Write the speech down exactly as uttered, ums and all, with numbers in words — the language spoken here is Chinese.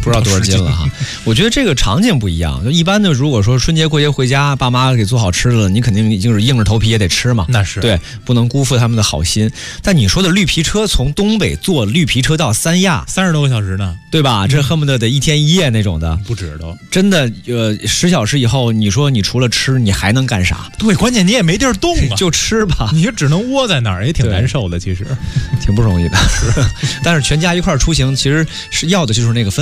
不知道多少斤了哈。我觉得这个场景不一样，就一般的，如果说春节过节回家，爸妈给做好吃的了，你肯定已经是硬着头皮也得吃嘛。 那是对，不能辜负他们的好心。但你说的绿皮车从东北坐绿皮车到三亚， 三十多个小时呢， 对吧？这恨不得得一天一夜那种的， 不止都。 真的，呃，十小时以后，你说你除了吃，你还能干啥？ 对，关键你也没地儿动啊， 就吃吧， 你就只能窝在那儿，也挺难受的，其实挺不容易的。但是全家一块儿出行，其实是要的就是那个氛围。